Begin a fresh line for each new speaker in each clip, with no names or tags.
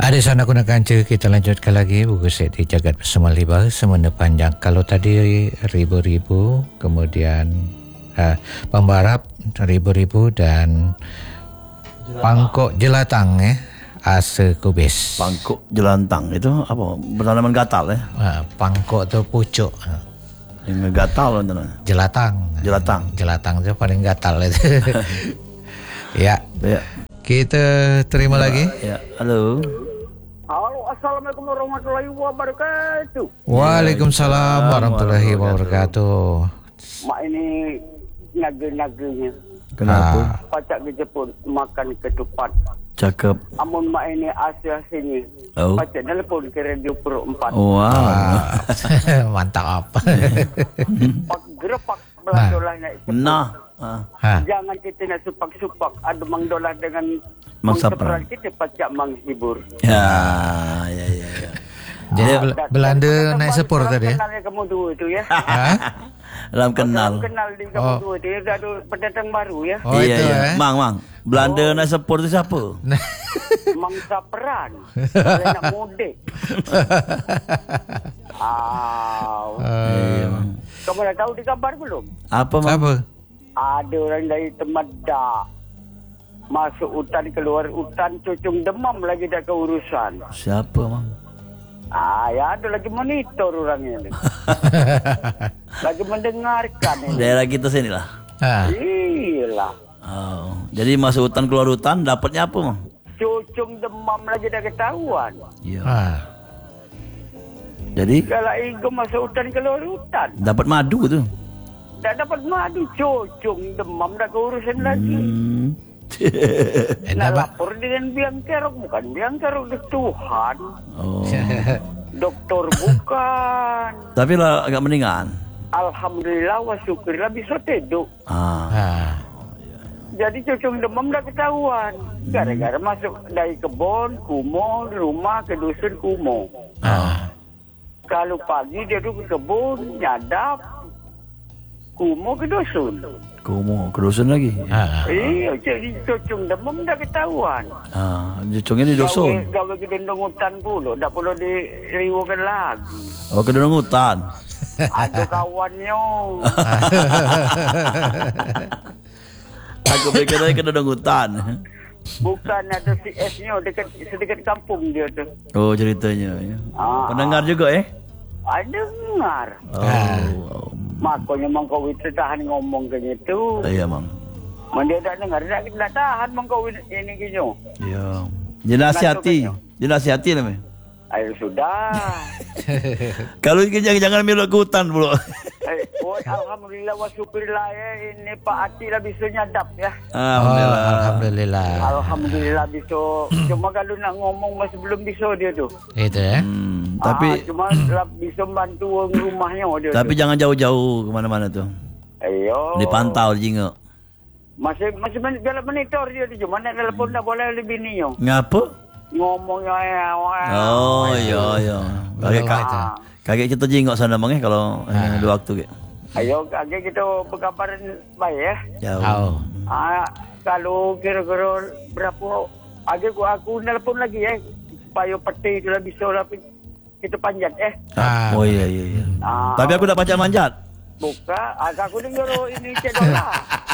Ada sana gunakan je, kita lanjutkan lagi buku set di Jagat Bersama Liba semena panjang. Kalau tadi ribu-ribu, kemudian pembarap ribu-ribu dan pangkok jelatang asa kubis.
Pangkok jelantang itu apa? Bertanaman gatal
Pangkok tu pucuk.
Yang gatal kan?
Jelatang tu paling gatal itu. Ya. Kita terima lagi.
Ya, halo.
Halo, assalamualaikum warahmatullahi wabarakatuh.
Waalaikumsalam warahmatullahi wabarakatuh.
Mak ini naga-naganya.
Kenapa?
Pacak ke Jepun makan ketupat.
Cakep.
Amun mak ini asli-aslinya.
Oh.
Pacak nelpon ke Radio Pro 4.
Wow.
Mantap.
Pak gerepak belah-belah naik Jepun.
Nah.
Jangan kita nak supak-supak. Ada mangdolah dengan
Mangsapran.
kita pacak menghibur.
Ya.
Jadi Belanda naik sepur tadi.
Kenal kamu dua tu ya.
Dalam kenal.
Kenal di kamu dua tu ya. Ada pendatang baru ya.
Oh itu
Mang. Belanda naik sepur tu siapa?
Mangsa peran. Kalau nak mudik. Kamu dah tahu di kabar belum?
Apa, Mang?
Apa?
Ada orang dari Temedak masuk hutan, keluar hutan, cucung demam lagi dah keurusan.
Siapa, Mang?
Ya ada lagi monitor orangnya ni. Lagi mendengarkan ini.
Daerah kita sini lah.
Iyalah.
Oh. Jadi masuk hutan keluar hutan dapatnya apa, Mang?
Cucung demam lagi dah ketahuan.
Ya. Jadi
Kalau ego masuk hutan keluar hutan,
dapat madu tu.
dah dapat madu, cucung demam dah keurusan lagi. Nak lapor dengan biang kerok, bukan biang kerok ke Tuhan.
Oh.
Doktor bukan.
Tapi lah agak mendingan.
Alhamdulillah wa syukurillah bisa tidur. Jadi cucung demam dah ketahuan. Gara-gara masuk dari kebun, kumo, rumah ke dusun kumo. Kalau pagi dia duduk ke kebun, nyadap. Kumo ke dusun.
Kumo ke dusun lagi.
Jadi cucung demam dah ketahuan.
Cucungnya di dusun.
Gawe ke dendong hutan pula. Tak perlu diriwakan lagi.
Oh, ke dendong hutan.
Ada kawannya.
Aku pikir tadi ke dendong hutan.
Bukan, ada CS-nya sedekat kampung dia tu.
Oh, ceritanya. Ya. Pendengar juga
Dengar.
Oh.
Makanya Mangkawi tertahan ngomong ke gitu.
Iya, Mang.
Dia tak dengar, tak tahan Mangkawi ini gitu.
Ya. Dinasihati namanya.
Ayo sudah.
Kalau jangan milih ke hutan pula.
Alhamdulillah wa syukurillah ya. Ini Pak Ati lah bisa nyadap ya. Alhamdulillah bisa. Cuma kalau nak ngomong masih belum bisa dia tu.
Itu
tapi
cuma bisa bantu orang rumahnya dia.
Tapi
tu.
Jangan jauh-jauh ke mana-mana tu.
Ayo.
Dipantau jingok.
Masih dalam monitor dia tu. Cuma nak telefon tak boleh lebih ni yo.
Ngapa?
Ngomongnya
Oh, iya. Kaget kita jingok sana Bang kalau ada waktu ke.
Ayo kaget kita berkabar baik ya.
Jauh.
Kalau kira-kira berapa aku nelpon lagi supaya peti tu lah bisa lah kita panjat
Oh iya. Tapi aku dah pacak manjat.
Buka, aku dengar ini $1.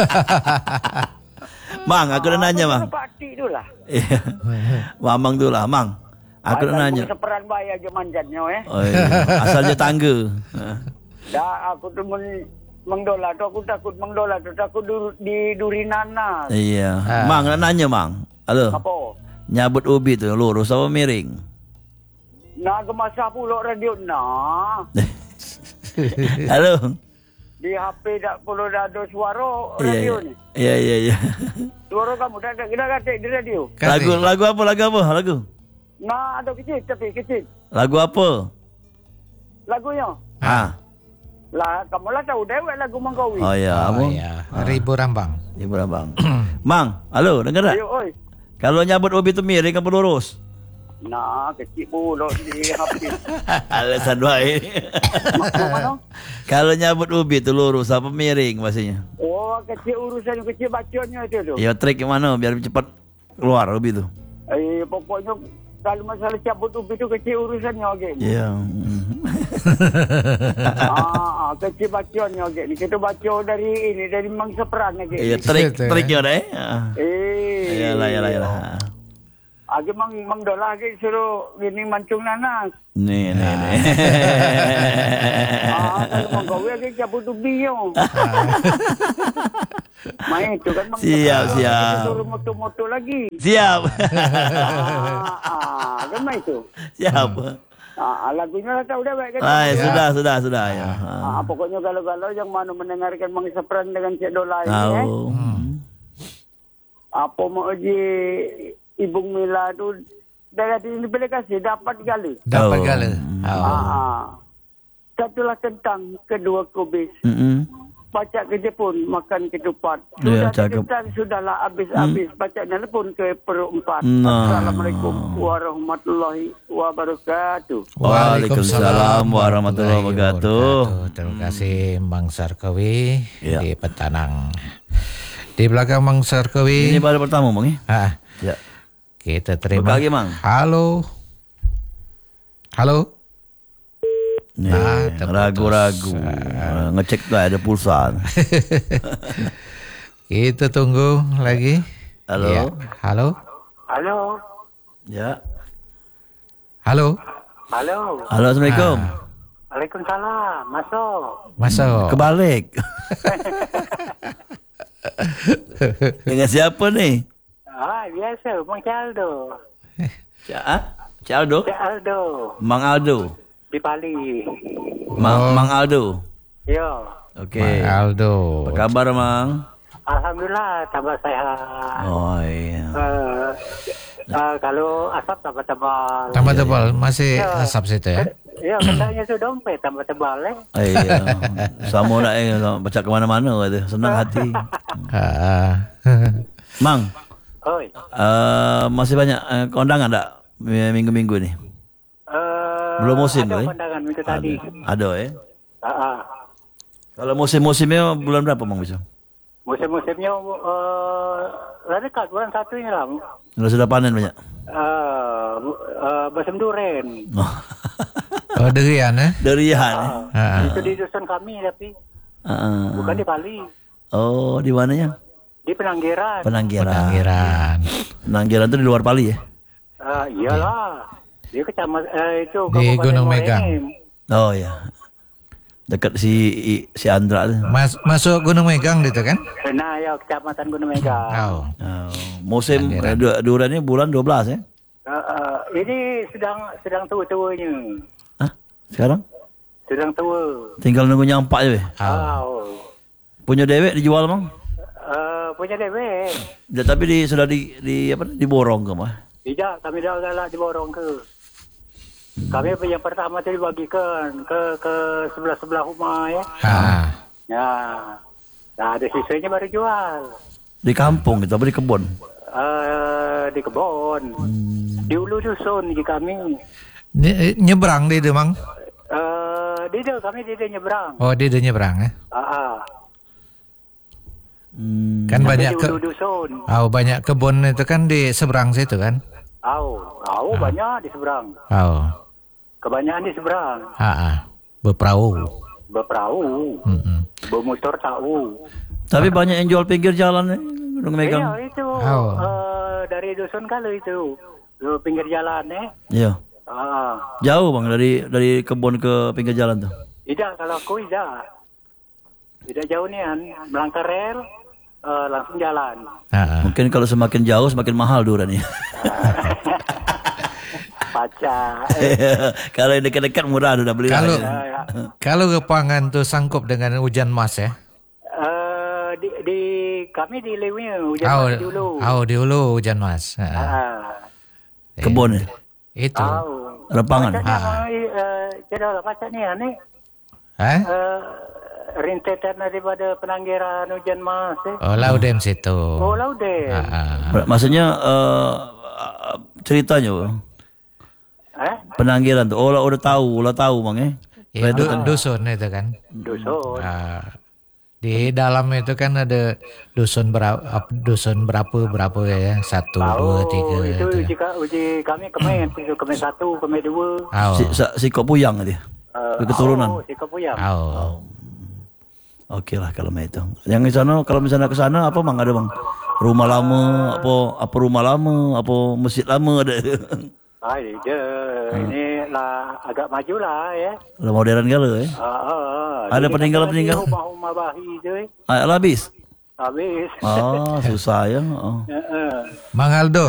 Mang, aku dah nanya, Mang.
Pati tu lah.
Mamang tu lah, Mang. Aku dah nanya.
Seperan bayar je manjatnya
Oh iya. Asal je tangga.
Dah aku tu mengdolar tu, aku takut mengdolar tu, takut di duri nanas.
Iya. Mang, nak nanya, Mang. Halo.
Apa?
Nyabut ubi tu, lurus apa miring?
Nak ke masa pula radio nak.
Halo.
Di HP tak perlu dah ada suara radio ni.
Iya.
Suara kamu dah katik di radio.
Lagu apa?
Nah, ada kecil tapi kecil.
Lagu apa?
Lagunya. Lah, kamu lah tahu dewek lagu Mangkawi.
Oh ya,
Ribu Rambang.
Mang, halo, dengar tak?
Ayo, oi.
Kalau nyabut ubi tu miring apa lurus?
Nah, kecil pula di HP.
Alasan baik.
Mana?
Kalau nyabut ubi tu lurus apa miring maksudnya?
Oh, kecil urusan kecil bacanya itu tu.
Ya trik yang mana biar cepat keluar ubi tu?
Pokoknya kalau masalah cabut ubi tu kecil urusannya okey.
Ya.
Kecil bacanya okey ni. Kita baca dari mangsa peran okey.
Ya, triknya dah Yalah.
Agi mang dolah lagi suruh gini mancung nanas.
Ni.
Kalau mang gawe lagi cabut ubi yo. Main itu kan mang.
Siap.
Suruh moto-moto lagi.
Siap.
Kan main itu.
Siap.
Lagunya lah tahu dah baik kan.
Sudah ya.
Pokoknya galau-galau yang mana mendengarkan Mang Sapran dengan Cik Dola ini.
Tahu.
Apa mau uji Ibu Mila tu dari dibeli kasih dapat gala.
Dapat gala.
Satulah tentang kedua kubis. Baca ke Jepun, makan ketupat.
Ya,
Sudah
cakap.
dikitan, sudahlah habis-habis. Bacanya pun ke perempat.
Nah.
Assalamualaikum warahmatullahi wabarakatuh.
Waalaikumsalam warahmatullahi wabarakatuh.
Terima kasih Mang Sarkawi
Ya.
di Petanang. Di belakang Mang Sarkawi.
Ini baru pertama Bang
Ya. Kita terima.
Buka lagi, Mang.
Halo.
Nih,
terputus.
ragu-ragu. Ngecek lah ada pulsa.
Kita tunggu lagi.
Halo.
Ya. Halo.
Ya.
Halo.
Halo, Assalamualaikum.
Waalaikumsalam. Masuk.
Masuk.
Kebalik. Dengan siapa nih?
Biasa. Mang Caldo.
Cik Aldo? Mang Aldo.
Di Bali.
Mang Aldo.
Yo.
Okey.
Mang Aldo.
Apa kabar, Mang?
Alhamdulillah tambah sehat.
Oh, iya.
Kalau asap tambah tebal.
Tambah tebal. Masih
Ya.
asap situ ya?
Ya, katanya tu dompet tambah tebal
Iya. Sama nak baca ke mana-mana kata. Senang hati. Mang,
Oi.
masih banyak kondangan tak minggu-minggu ni? Belum musim
ada
ke?
pandangan minggu tadi.
Ada Kalau musim-musimnya bulan berapa Mang bisa?
Musim-musimnya dekat bulan 1 ni lah.
Kalau sudah panen banyak.
Musim duren.
Oh, derian ya?
Derian.
Itu di dusun kami tapi bukan di Bali.
Oh, di mananya?
Di Penanggiran.
Penanggiran.
Penanggiran tu di luar Bali ya?
Iyalah. Dia kecamatan itu
Di
Kabupaten
Gunung
Morenim.
Megang.
Oh ya. Dekat si Andra tu.
Masuk Gunung Megang gitu kan?
Nah, ya kecamatan Gunung Megang.
Oh.
Musim durian ni bulan 12 ya?
Ini sedang tua-tuanya.
Hah? Sekarang?
Sedang tua.
Tinggal nunggu nyampak je. Punya dewek dijual Mang?
Punya dewek.
Tapi sudah diborong ke mah?
Tidak, kami dah galak diborong ke. Kami yang pertama tu dibagikan ke sebelah-sebelah rumah ya. Ya. Nah, ada sisanya baru jual.
Di kampung gitu, apa di kebun?
Di kebun. Di ulu dusun di kami.
Nyebrang dia tu Mang?
Kami nyebrang.
Oh, dia nyebrang ya? Kan
Tapi
banyak
di ulu dusun.
banyak kebun itu kan di seberang situ kan?
Banyak di seberang. Kebanyakan di seberang.
Berperahu.
Bermotor tahu.
Tapi banyak yang jual pinggir jalan ni. Gunung Megang.
Iya, itu. Dari dusun kalau itu. Pinggir jalan
Iya. Jauh Bang dari kebun ke pinggir jalan tu.
Tidak, kalau aku tidak. Tidak jauh ni kan. Melangkah rel, langsung jalan.
Mungkin kalau semakin jauh semakin mahal durian ni.
Pacar.
Kalau yang dekat-dekat murah dah beli.
Kalau Kepangan tu sangkup dengan hujan mas ya?
Kami di Lewnya hujan dulu.
Di Hulu hujan mas.
Kebun ni.
Itu.
Repangan.
Cedera pacar ni aneh. Rintetan daripada Penanggiran hujan mas.
Oh, Laudem situ.
Oh, Laudem.
Maksudnya ceritanya Penanggiran tu. Udah tahu Bang
Ya, dusun itu kan.
Dusun.
Di dalam itu kan ada dusun berapa ya? 1, 2, 3.
Itu uji kami kemen 1, kemen 2.
Si Kok Puyang dia. Keturunan.
Si Kok Puyang.
Okey lah kalau macam itu. Yang di sana, kalau misalnya ke sana apa bang ada bang? Rumah lama, apa rumah lama, apa masjid lama ada.
Ini lah agak maju lah ya.
Lah modern gala Ada peninggalan-peninggalan.
Rumah-rumah bahi tu.
Habis.
Habis.
Susah ya.
Mang Aldo,